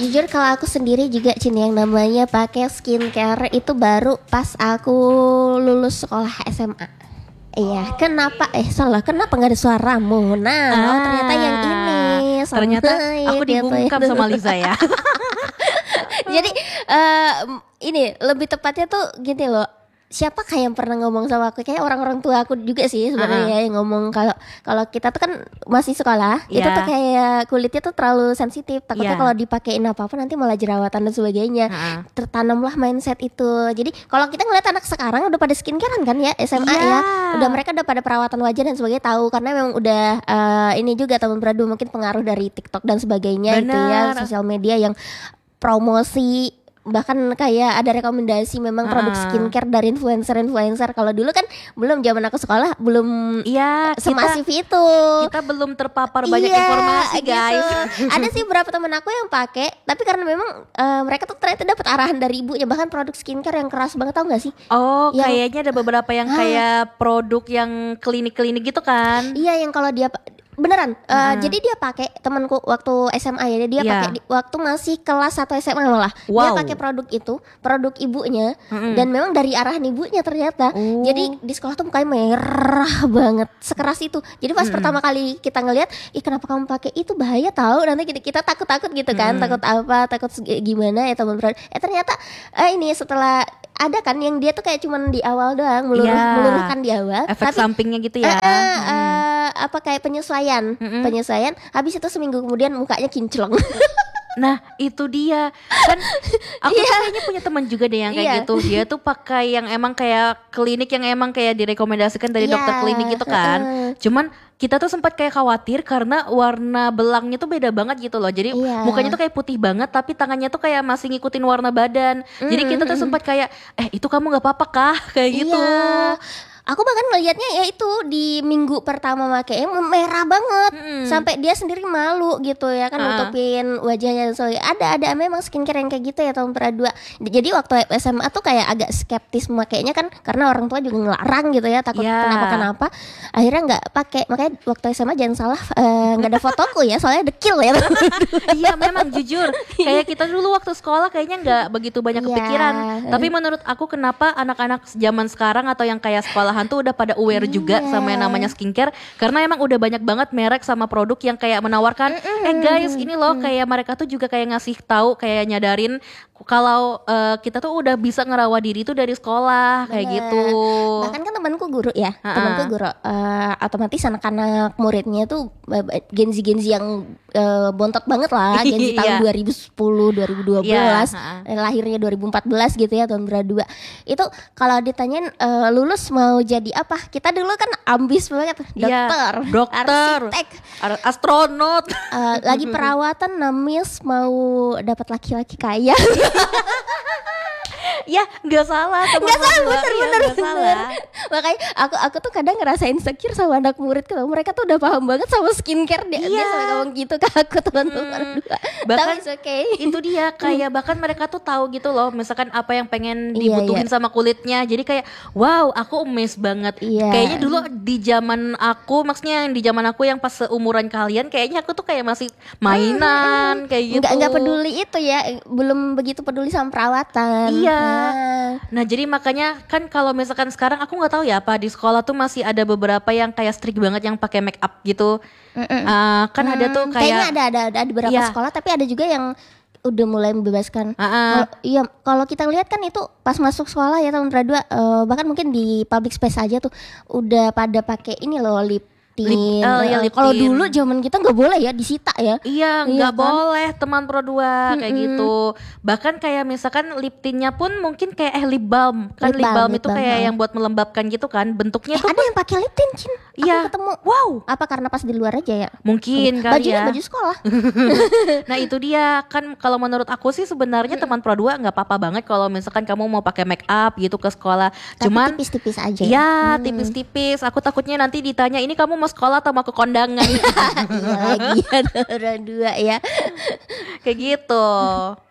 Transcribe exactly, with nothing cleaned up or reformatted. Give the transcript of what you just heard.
Jujur kalau aku sendiri juga Cin, yang namanya pakai skincare itu baru pas aku lulus sekolah S M A. Iya, kenapa? Eh salah, kenapa nggak ada suaramu? Nah, Ah, oh ternyata yang ini. ternyata Sampai aku dia tuh dibungkam itu. sama Liza ya. Jadi eh, ini lebih tepatnya tuh gini loh. Siapa kayak yang pernah ngomong sama aku, kayak orang-orang tua aku juga sih sebenarnya, Ah. yang ngomong kalau kalau kita tuh kan masih sekolah, itu Iya. tuh kayak kulitnya tuh terlalu sensitif, takutnya Iya. kalau dipakein apa-apa nanti malah jerawatan dan sebagainya. Ah. Tertanamlah mindset itu. Jadi kalau kita ngeliat anak sekarang udah pada skincarean kan ya, S M A Iya. ya, udah mereka udah pada perawatan wajah dan sebagainya, tahu karena memang udah eh, ini juga teman beradu mungkin pengaruh dari TikTok dan sebagainya itu ya, Benar. sosial media yang promosi, bahkan kayak ada rekomendasi memang produk Ah. skincare dari influencer-influencer. Kalau dulu kan belum, zaman aku sekolah belum Iya, kita semasif itu. kita belum terpapar banyak Iya, informasi gitu. guys. Ada sih beberapa temen aku yang pakai, tapi karena memang eh, mereka tuh ternyata dapat arahan dari ibunya, bahkan produk skincare yang keras banget, tau gak sih? Oh, Yang- kayaknya ada beberapa yang kayak produk yang klinik-klinik gitu kan. Iya, yang kalau dia beneran eh, Hmm. jadi dia pakai, temanku waktu S M A ya, dia Iya. pakai di- waktu masih kelas satu S M A malah. Dia Wow. pakai produk itu, produk ibunya, Mm-mm. dan memang dari arahan ibunya ternyata. Oh. Jadi di sekolah tuh mukanya merah banget, sekeras itu. Jadi pas pertama kali kita ngelihat, ih kenapa kamu pakai itu, bahaya tahu, nanti kita, kita takut-takut gitu kan, takut apa, takut seg- gimana ya teman beradu. Eh ternyata eh, ini setelah ada kan yang dia tuh kayak cuman di awal doang, meluruh, Iya. meluruhkan di awal, Efek sampingnya gitu ya. Eh, eh, eh, apa kayak penyesuaian, penyesuaian. Habis itu seminggu kemudian mukanya kinclong. Nah itu dia kan, aku tuh kayaknya punya teman juga deh yang kayak Iya. gitu. Dia tuh pakai yang emang kayak klinik yang emang kayak direkomendasikan dari Iya, dokter klinik gitu kan. heeh. Cuman kita tuh sempat kayak khawatir karena warna belangnya tuh beda banget gitu loh. Jadi Iya. mukanya tuh kayak putih banget, tapi tangannya tuh kayak masih ngikutin warna badan. Jadi kita tuh sempat kayak, eh itu kamu nggak apa-apa kah kayak gitu. Iya. Aku bahkan ngelihatnya ya itu di minggu pertama makanya merah banget, sampai dia sendiri malu gitu ya kan, Ah. nutupin wajahnya. So ada ada memang skincare yang kayak gitu ya tahun dua. Jadi waktu S M A tuh kayak agak skeptis makainya kan, karena orang tua juga ngelarang gitu ya, takut Iya. kenapa-kenapa. Akhirnya nggak pakai. Makanya waktu S M A jangan salah, eh, nggak ada fotoku ya, soalnya dekil ya. Iya memang jujur kayak kita dulu waktu sekolah kayaknya nggak begitu banyak Iya. kepikiran. Tapi menurut aku kenapa anak-anak zaman sekarang atau yang kayak sekolahan tuh udah pada aware juga Iya. sama yang namanya skincare, karena emang udah banyak banget merek sama produk yang kayak menawarkan, eh guys ini loh, kayak mereka tuh juga kayak ngasih tahu, kayak nyadarin kalau eh, kita tuh udah bisa ngerawat diri tuh dari sekolah kayak Bener. gitu. Bahkan kan temanku guru ya, Ha-ha. temanku guru, eh, otomatis anak-anak muridnya tuh eh, genzi-genzi yang eh, bontot banget lah, genzi tahun Iya. dua ribu sepuluh, dua ribu dua belas, Iya, ha-ha. eh, lahirnya dua ribu empat belas gitu ya, tahun berdua. Itu kalau ditanyain eh, lulus mau jadi apa? Kita dulu kan ambis banget, Iya, dokter, dokter, arsitek, Ar- astronot. eh, lagi perawatan, namis mau dapat laki-laki kaya. Ya nggak salah, teman Nggak salah, gua. bener, Iya, bener, nggak bener. salah. Makanya aku aku tuh kadang ngerasa insecure sama anak murid gitu. Mereka tuh udah paham banget sama skincare, dia, dia Iya. sampai ngomong gitu ke aku, teman-teman berdua. Bahkan Tapi it's okay. itu dia kayak bahkan mereka tuh tahu gitu loh, misalkan apa yang pengen Iya, dibutuhin iya. sama kulitnya. Jadi kayak wow, aku amazed banget. Iya. Kayaknya dulu di zaman aku, maksudnya yang di zaman aku yang pas seumuran kalian, kayaknya aku tuh kayak masih mainan kayak gitu. Nggak nggak peduli itu ya, belum begitu peduli sama perawatan. Iya. Nah, Nah jadi makanya kan kalau misalkan sekarang aku nggak tahu ya apa di sekolah tuh masih ada beberapa yang kayak strict banget yang pakai make up gitu. Eh, kan ada tuh hmm, kayaknya kayak ada ada ada di beberapa Iya. sekolah, tapi ada juga yang udah mulai membebaskan. Ah, ah. Kalau- Iya, kalau kita lihat kan itu pas masuk sekolah ya tahun dua, eh, bahkan mungkin di public space aja tuh udah pada pakai ini loh, lip tint. Lip- oh, iya, Eh, lip Kalau tint. dulu zaman kita nggak boleh ya, disita ya. Iya, Iya nggak kan? boleh teman Pro dua kayak gitu. Bahkan kayak misalkan lip tintnya pun mungkin kayak eh lip balm. Kan Lip lip balm, balm, lip itu balm, kayak ha. yang buat melembabkan gitu kan. Bentuknya Eh, tuh ada yang pakai lip tint, Cin. Aku Iya. ketemu. wow, Apa karena pas di luar aja ya? mungkin kali Bajunya ya. baju sekolah. Nah itu dia kan, kalau menurut aku sih sebenarnya teman Pro dua nggak apa-apa banget kalau misalkan kamu mau pakai make up gitu ke sekolah. Tapi Cuman tipis-tipis aja. ya tipis-tipis. Aku takutnya nanti ditanya ini kamu mau sekolah atau mau ke kondangan. Iya lagi ada orang dua ya. Kayak gitu.